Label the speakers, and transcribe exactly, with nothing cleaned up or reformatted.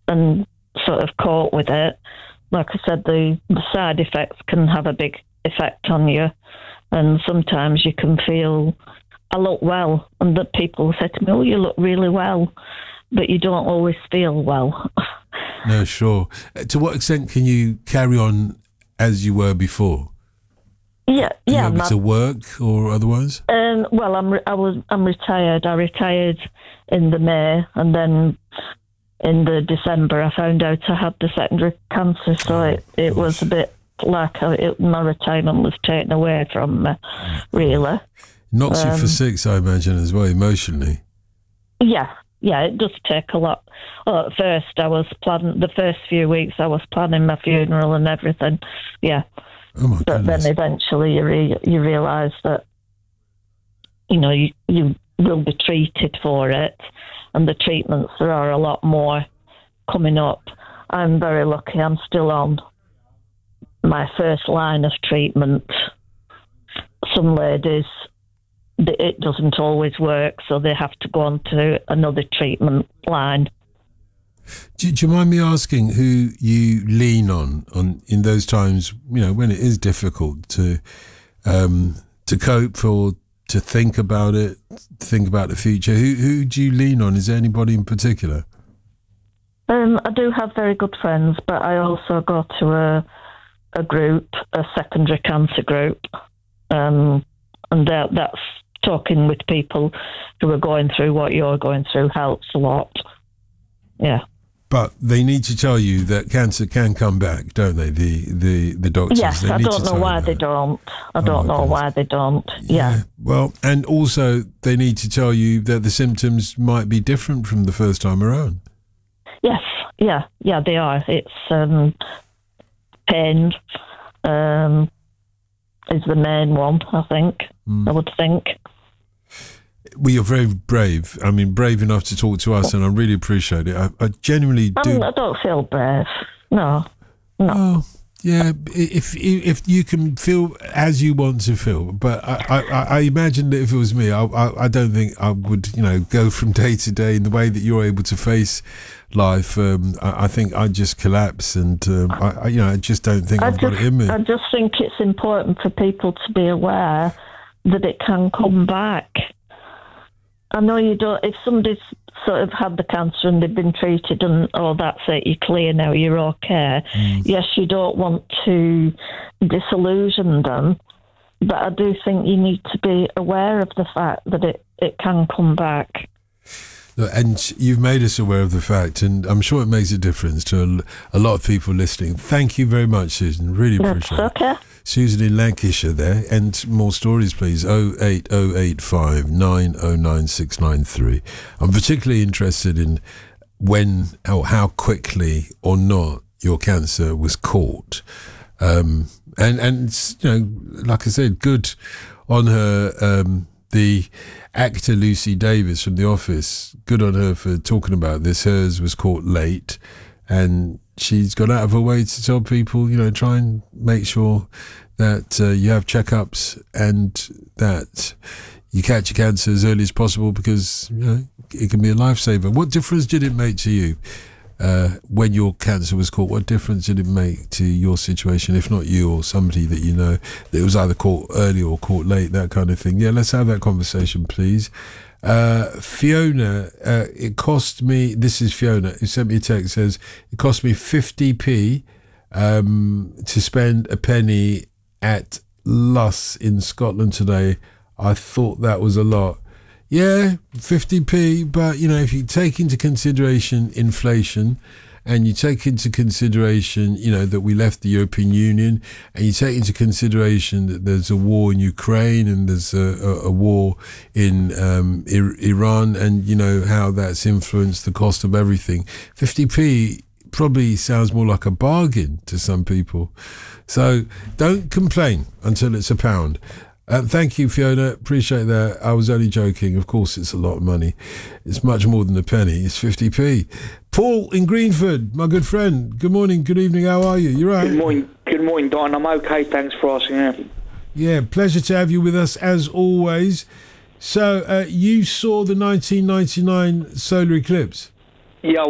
Speaker 1: and sort of cope with it. Like I said, the, the side effects can have a big effect on you, and sometimes you can feel, I look well, and that people say to me, oh, you look really well, but you don't always feel well.
Speaker 2: No, sure. To what extent can you carry on as you were before?
Speaker 1: Yeah,
Speaker 2: Are
Speaker 1: yeah.
Speaker 2: you able to work or otherwise?
Speaker 1: Um, well, I'm re- I was I'm retired. I retired in the May, and then in the December I found out I had the secondary cancer. So
Speaker 2: Oh,
Speaker 1: it, it was a bit like a, it, my retirement was taken away from me, really.
Speaker 2: Knocks
Speaker 1: Um,
Speaker 2: you for six, I imagine, as well, emotionally.
Speaker 1: Yeah, yeah. It does take a lot. Well, at first I was planning the first few weeks. I was planning my funeral and everything. Yeah.
Speaker 2: Oh my
Speaker 1: But
Speaker 2: goodness.
Speaker 1: then eventually you re- you realise that, you know, you, you will be treated for it, and the treatments, there are a lot more coming up. I'm very lucky I'm still on my first line of treatment. Some ladies, it doesn't always work, so they have to go on to another treatment line.
Speaker 2: Do, do you mind me asking who you lean on, on in those times, you know, when it is difficult to um, to cope or to think about it, think about the future? Who who do you lean on? Is there anybody in particular?
Speaker 1: Um, I do have very good friends, but I also go to a a group, a secondary cancer group, um, and that, that's talking with people who are going through what you're going through helps a lot. Yeah.
Speaker 2: But they need to tell you that cancer can come back, don't they? The the, the doctors.
Speaker 1: Yes,
Speaker 2: they
Speaker 1: I
Speaker 2: need
Speaker 1: don't
Speaker 2: to
Speaker 1: know
Speaker 2: tell
Speaker 1: why
Speaker 2: you
Speaker 1: they
Speaker 2: that.
Speaker 1: don't. I
Speaker 2: Oh,
Speaker 1: don't
Speaker 2: my
Speaker 1: know
Speaker 2: goodness.
Speaker 1: why they don't. Yeah.
Speaker 2: Well, and also they need to tell you that the symptoms might be different from the first time around.
Speaker 1: Yes. Yeah. Yeah. They are. It's um, pain um, is the main one. I think.
Speaker 2: Mm.
Speaker 1: I would think.
Speaker 2: Well, you're very brave. I mean, brave enough to talk to us, and I really appreciate it. I, I genuinely do.
Speaker 1: I'm, I don't feel brave. No. No.
Speaker 2: Oh, yeah. If if you can feel as you want to feel, but I, I, I imagine that if it was me, I, I I don't think I would, you know, go from day to day in the way that you're able to face life. Um, I, I think I'd just collapse, and um, I, I, you know, I just don't think
Speaker 1: I
Speaker 2: I've got
Speaker 1: just,
Speaker 2: it in me.
Speaker 1: I just think it's important for people to be aware that it can come back. I know you don't, if somebody's sort of had the cancer and they've been treated and, oh, that's it, you're clear now, you're okay.
Speaker 2: Mm.
Speaker 1: Yes, you don't want to disillusion them, but I do think you need to be aware of the fact that it, it can come back.
Speaker 2: And you've made us aware of the fact, and I'm sure it makes a difference to a, a lot of people listening. Thank you very much, Susan. Really appreciate
Speaker 1: That's
Speaker 2: it.
Speaker 1: okay.
Speaker 2: Susan in Lancashire there. And more stories, please. oh eight oh eight five nine oh nine six nine three. I'm particularly interested in when or how quickly or not your cancer was caught. Um, and, and, you know, like I said, good on her. Um, the actor Lucy Davis from The Office, good on her for talking about this. Hers was caught late, and she's gone out of her way to tell people, you know, try and make sure that uh, you have checkups and that you catch your cancer as early as possible, because, you know, it can be a lifesaver. What difference did it make to you uh, when your cancer was caught? What difference did it make to your situation, if not you or somebody that you know, that it was either caught early or caught late, that kind of thing? Yeah, let's have that conversation, please. Uh, Fiona, uh, it cost me, this is Fiona, who sent me a text, says, it cost me fifty p um, to spend a penny at Luss in Scotland today. I thought that was a lot. Yeah, fifty p, but, you know, if you take into consideration inflation, and you take into consideration, you know, that we left the European Union, and you take into consideration that there's a war in Ukraine and there's a, a, a war in um, I- Iran, and, you know, how that's influenced the cost of everything, fifty p probably sounds more like a bargain to some people. So don't complain until it's a pound. Uh, thank you, Fiona. Appreciate that. I was only joking. Of course, it's a lot of money. It's much more than a penny. It's fifty p. Paul in Greenford, my good friend. Good morning, good evening. How are you? You right?
Speaker 3: Good morning, good morning, Don. I'm okay. Thanks for asking. Yeah,
Speaker 2: yeah, pleasure to have you with us as always. So, uh, you saw the nineteen ninety-nine solar eclipse?
Speaker 3: yeah